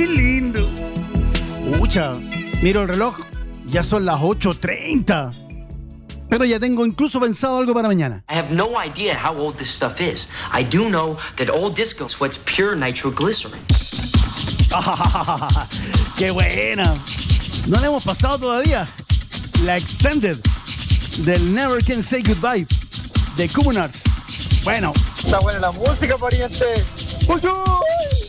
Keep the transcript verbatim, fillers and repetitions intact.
qué lindo. Pucha, miro el reloj, ya son las ocho treinta. Pero ya tengo incluso pensado algo para mañana. I have no idea how old this stuff is. I do know that old disco sweats pure nitroglycerin. ¡Qué buena! No la hemos pasado todavía. La Extended del Never Can Say Goodbye de Comunards. Bueno. Está buena la música, pariente. ¡Uy, uy!